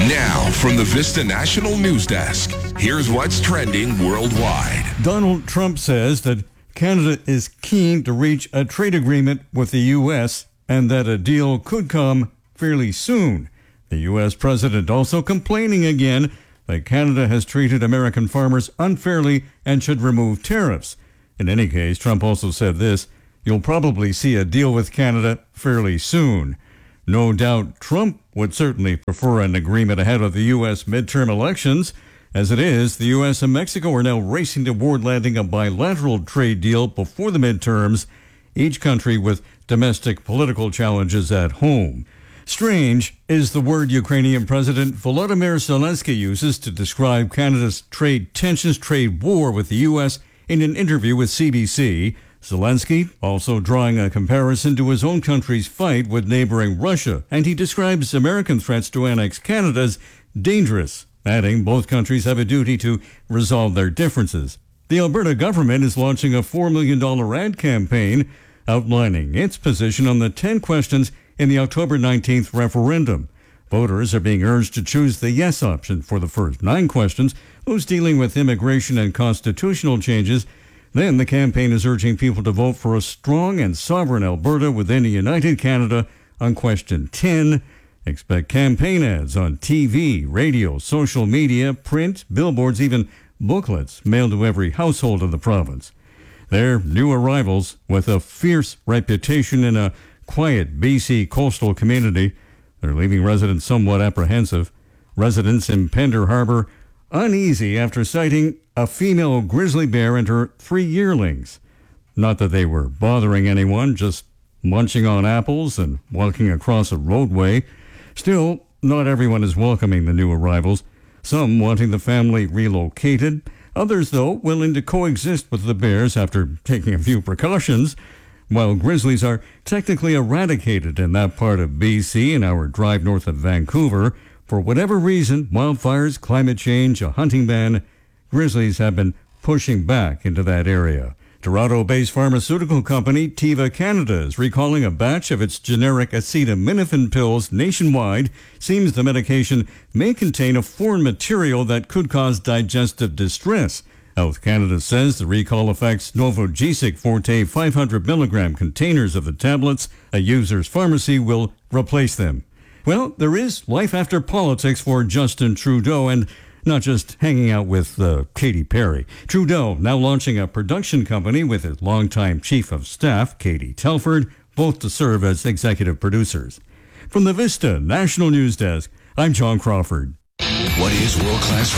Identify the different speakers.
Speaker 1: Now, from the Vista National News Desk, here's what's trending worldwide.
Speaker 2: Donald Trump says that Canada is keen to reach a trade agreement with the U.S. and that a deal could come fairly soon. The U.S. president also complaining again that Canada has treated American farmers unfairly and should remove tariffs. In any case, Trump also said this: "You'll probably see a deal with Canada fairly soon." No doubt Trump would certainly prefer an agreement ahead of the U.S. midterm elections. As it is, the U.S. and Mexico are now racing toward landing a bilateral trade deal before the midterms, each country with domestic political challenges at home. Strange is the word Ukrainian President Volodymyr Zelensky uses to describe Canada's trade tensions, trade war with the U.S. in an interview with CBC. Zelensky also drawing a comparison to his own country's fight with neighboring Russia, and he describes American threats to annex Canada as dangerous, adding both countries have a duty to resolve their differences. The Alberta government is launching a $4 million ad campaign outlining its position on the 10 questions in the October 19th referendum. Voters are being urged to choose the yes option for the first 9 questions, those dealing with immigration and constitutional changes. Then the campaign is urging people to vote for a strong and sovereign Alberta within a united Canada on question 10. Expect campaign ads on TV, radio, social media, print, billboards, even booklets mailed to every household in the province. They're new arrivals with a fierce reputation in a quiet BC coastal community. They're leaving residents somewhat apprehensive. Residents in Pender Harbor uneasy after sighting a female grizzly bear and her 3 yearlings. Not that they were bothering anyone, just munching on apples and walking across a roadway. Still, not everyone is welcoming the new arrivals. Some wanting the family relocated. Others, though, willing to coexist with the bears after taking a few precautions. While grizzlies are technically eradicated in that part of BC, an hour drive north of Vancouver, for whatever reason, wildfires, climate change, a hunting ban, grizzlies have been pushing back into that area. Toronto-based pharmaceutical company Teva Canada is recalling a batch of its generic acetaminophen pills nationwide. Seems the medication may contain a foreign material that could cause digestive distress. Health Canada says the recall affects Novogesic Forte 500 milligram containers of the tablets. A user's pharmacy will replace them. Well, there is life after politics for Justin Trudeau, and not just hanging out with Katy Perry. Trudeau now launching a production company with his longtime chief of staff, Katie Telford, both to serve as executive producers. From the Vista National News Desk, I'm John Crawford.
Speaker 1: What is world-class